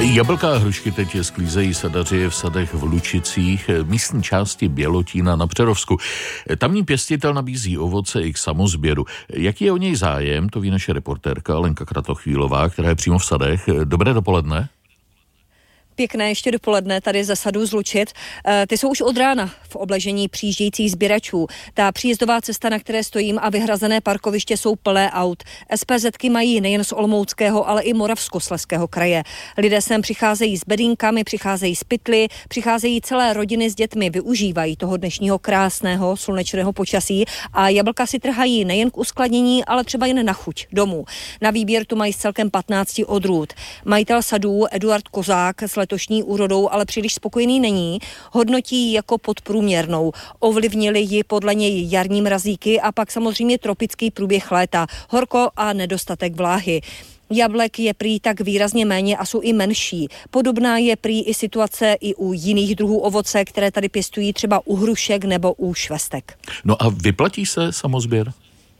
Jablka a hrušky teď sklízejí sadaři v sadech v Lučicích, místní části Bělotína na Přerovsku. Tamní pěstitel nabízí ovoce i k samozběru. Jaký je o něj zájem, to ví naše reportérka Lenka Kratochvílová, která je přímo v sadech. Dobré dopoledne. Pěkné ještě dopoledne tady ze sadu z Lučic. Ty jsou už od rána v obležení přijíždějících sběračů. Ta příjezdová cesta, na které stojím, a vyhrazené parkoviště jsou plné aut. SPZky mají nejen z Olomouckého, ale i Moravskoslezského kraje. Lidé sem přicházejí s bedínkami, přicházejí s pytly, přicházejí celé rodiny s dětmi, využívají toho dnešního krásného slunečného počasí a jablka si trhají nejen k uskladnění, ale třeba jen na chuť domů. Na výběr tu mají celkem 15 odrůd. Majitel sadů Eduard Kozák s letošní úrodou ale příliš spokojený není, hodnotí ji jako podprůměrnou. Ovlivnili ji podle něj jarní mrazíky a pak samozřejmě tropický průběh léta, horko a nedostatek vláhy. Jablek je prý tak výrazně méně a jsou i menší. Podobná je prý i situace i u jiných druhů ovoce, které tady pěstují třeba u hrušek nebo u švestek. No a vyplatí se samozběr?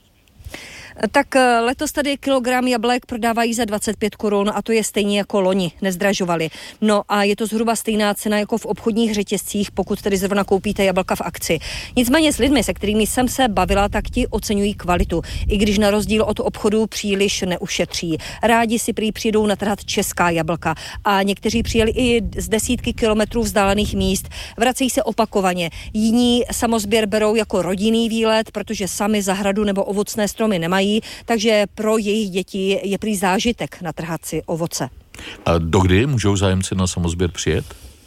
Tak letos tady kilogram jablek prodávají za 25 korun a to je stejně jako loni, nezdražovali. No a je to zhruba stejná cena jako v obchodních řetězcích, pokud tedy zrovna koupíte jablka v akci. Nicméně s lidmi, se kterými jsem se bavila, tak ti oceňují kvalitu, i když na rozdíl od obchodu příliš neušetří. Rádi si prý přijdou natrhat česká jablka a někteří přijeli i z desítky kilometrů vzdálených míst. Vracejí se opakovaně. Jiní samozběr berou jako rodinný výlet, protože sami zahradu nebo ovocné stromy nemají. Takže pro jejich děti je prý zážitek natrhat si ovoce. A dokdy můžou zájemci na samozběr přijet?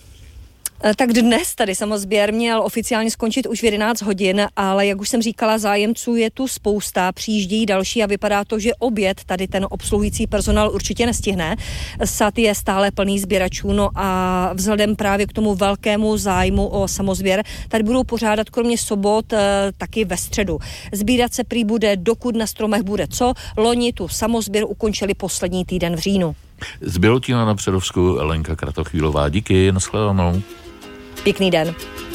Tak dnes tady samozběr měl oficiálně skončit už v 11 hodin, ale jak už jsem říkala, zájemců je tu spousta, přijíždějí další a vypadá to, že oběd tady ten obsluhující personál určitě nestihne. Sad je stále plný sběračů, no a vzhledem právě k tomu velkému zájmu o samozběr, tady budou pořádat kromě sobot taky ve středu. Sbírat se prý bude, dokud na stromech bude co. Loni tu samozběr ukončili poslední týden v říjnu. Z Bělotína na Přerovsku Lenka Kratochvílová. Díky, nashledanou. Pěkný den.